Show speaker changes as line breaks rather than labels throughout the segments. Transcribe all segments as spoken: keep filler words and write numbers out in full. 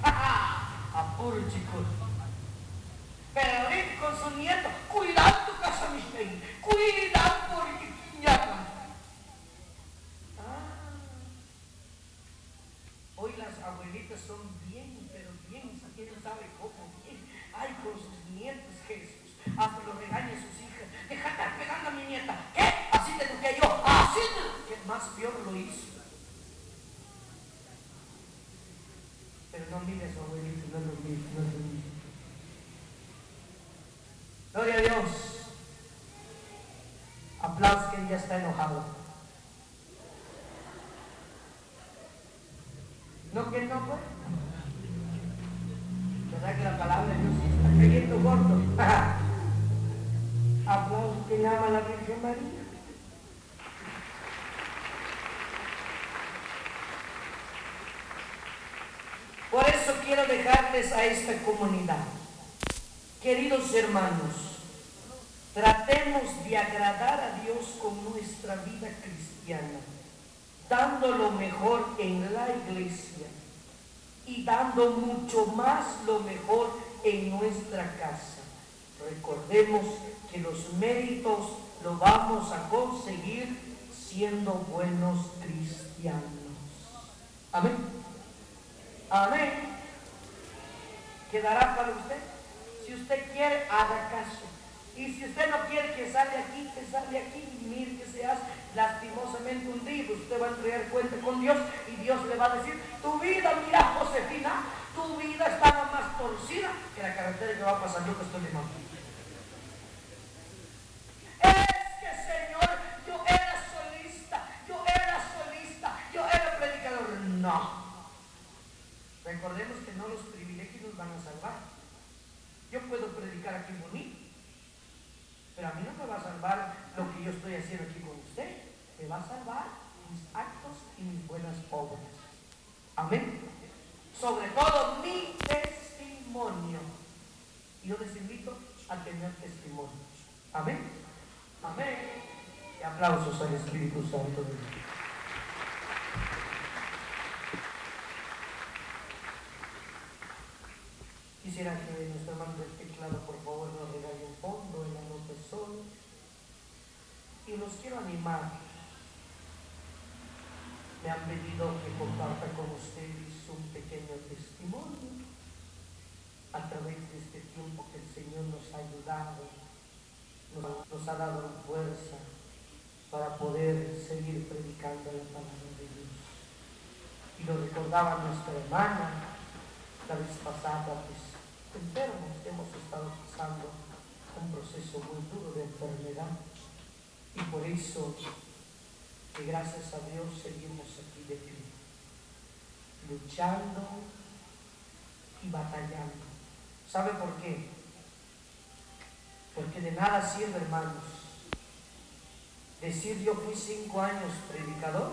Apuro, chicos. Pero ir con su nieto, cuidado tu casa, mis reyes, cuidado porque quiñaca. Ah. Hoy las abuelitas son bien, pero bien, quién sabe cómo, bien. Ay, con sus nietos, Jesús. Hasta lo regaña a sus hijas. Deja de estar pegando a mi nieta. ¿Qué? Así te eduqué yo. Así te... Que más peor lo hizo. Pero no mires a su abuelito, no lo mires, no lo mires. Gloria a Dios. Aplausos que ya está enojado. ¿No que no, pues? ¿Verdad que la palabra de Dios está cayendo gordo? Aplausos que ama a la Virgen María. Por eso quiero dejarles a esta comunidad. Queridos hermanos, tratemos de agradar a Dios con nuestra vida cristiana, dando lo mejor en la iglesia y dando mucho más lo mejor en nuestra casa. Recordemos que los méritos los vamos a conseguir siendo buenos cristianos. Amén. Amén. ¿Quedará para usted? Si usted quiere, haga caso. Y si usted no quiere que sale aquí, que sale aquí, y mire que seas lastimosamente hundido, usted va a entregar cuenta con Dios y Dios le va a decir, tu vida, mira, Josefina, tu vida estaba más torcida que la carretera que va pasando que estoy limando. Es que, Señor, yo era solista, yo era solista, yo era predicador. No. Recordemos que no los privilegios nos van a salvar. Yo puedo predicar aquí bonito, pero a mí no me va a salvar lo que yo estoy haciendo aquí con usted. Me va a salvar mis actos y mis buenas obras. Amén. Sobre todo mi testimonio. Y yo les invito a tener testimonio. Amén. Amén. Y aplausos al Espíritu Santo de Dios. Quisiera que nuestro hermano del teclado, por favor, nos regale un fondo en la nota de sol. Y los quiero animar. Me han pedido que comparta con ustedes un pequeño testimonio a través de este tiempo que el Señor nos ha ayudado, nos, nos ha dado fuerza para poder seguir predicando la palabra de Dios. Y lo recordaba nuestra hermana la vez pasada, pues enfermos, hemos estado pasando un proceso muy duro de enfermedad y por eso que gracias a Dios seguimos aquí de pie, luchando y batallando. ¿Sabe por qué? Porque de nada sirve, hermanos, decir yo fui cinco años predicador,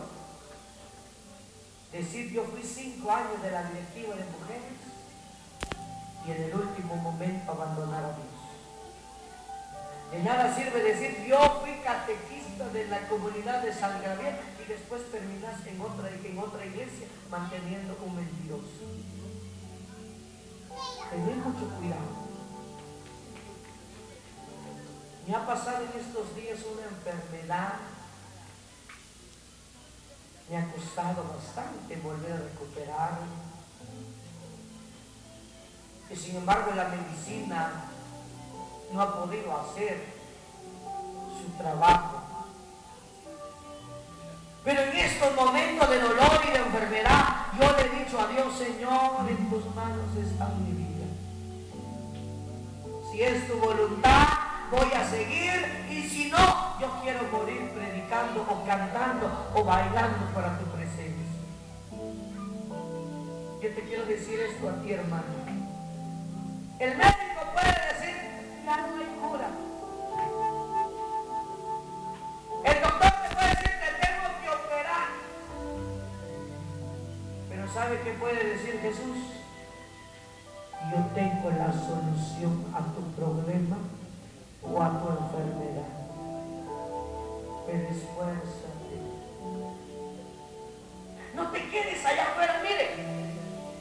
decir yo fui cinco años de la directiva de mujeres y en el último momento abandonar a Dios. De nada sirve decir yo fui catequista de la comunidad de San Gabriel y después terminas en otra, en otra iglesia manteniendo un mentiroso. Tened mucho cuidado. Me ha pasado en estos días una enfermedad. Me ha costado bastante volver a recuperarme. Y sin embargo la medicina no ha podido hacer su trabajo. Pero en estos momentos de dolor y de enfermedad, yo le he dicho a Dios, Señor, en tus manos está mi vida. Si es tu voluntad, voy a seguir, y si no, yo quiero morir predicando o cantando o bailando para tu presencia. Yo te quiero decir esto a ti, hermano. El médico puede decir, ya no hay cura. El doctor te puede decir, te tengo que operar. Pero ¿sabe qué puede decir Jesús? Yo tengo la solución a tu problema o a tu enfermedad. Pero esfuérzate. No te quedes allá